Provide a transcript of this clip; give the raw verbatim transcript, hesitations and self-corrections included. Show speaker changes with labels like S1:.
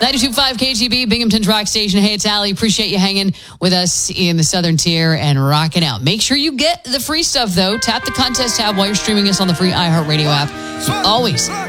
S1: ninety-two point five K G B, Binghamton's Rock Station. Hey, it's Allie. Appreciate you hanging with us in the Southern Tier and rocking out. Make sure you get the free stuff, though. Tap the contest tab while you're streaming us on the free iHeartRadio app. Always